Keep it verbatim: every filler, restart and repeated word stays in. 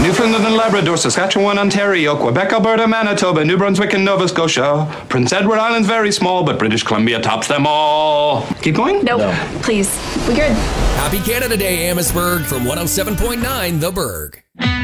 Newfoundland and Labrador, Saskatchewan, Ontario, Quebec, Alberta, Manitoba, New Brunswick, and Nova Scotia. Prince Edward Island's very small, but British Columbia tops them all. Keep going? Nope. No. Please. We good. Happy Canada Day, Amherstburg, from one oh seven point nine The Berg.